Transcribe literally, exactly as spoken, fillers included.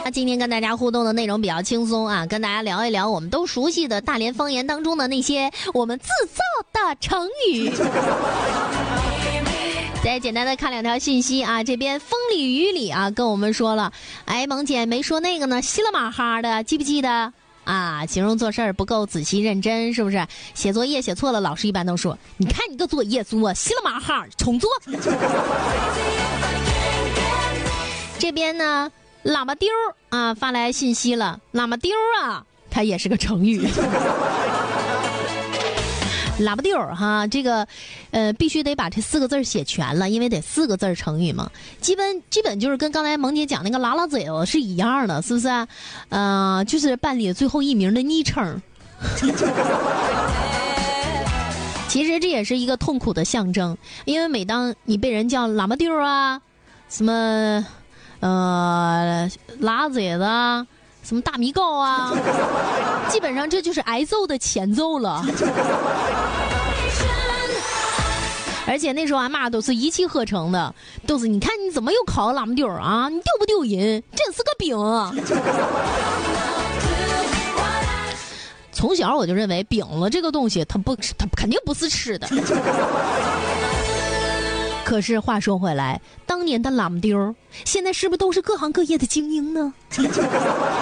那今天跟大家互动的内容比较轻松啊，跟大家聊一聊我们都熟悉的大连方言当中的那些我们自造的成语。再简单的看两条信息啊，这边风里雨里啊跟我们说了，哎，萌姐没说那个呢，稀里马哈的，记不记得啊？形容做事儿不够仔细认真，是不是？写作业写错了，老师一般都说，你看你个作业做稀里马哈，重做。这边呢，喇叭丢啊发来信息了，喇叭丢啊，它也是个成语。喇叭丢哈，这个，呃，必须得把这四个字写全了，因为得四个字成语嘛。基本基本就是跟刚才萌姐讲那个拉拉嘴哦是一样的，是不是？呃，就是班里最后一名的昵称。其实这也是一个痛苦的象征，因为每当你被人叫喇叭丢啊，什么，呃，拉嘴子啊。什么大米糕啊，基本上这就是挨揍的前奏了。而且那时候俺妈都是一气呵成的，都是你看你怎么又考了喇叭丢啊，你丢不丢人，真是个饼啊。从小我就认为饼了这个东西它不它肯定不是吃的。可是话说回来，当年的喇叭丢现在是不是都是各行各业的精英呢？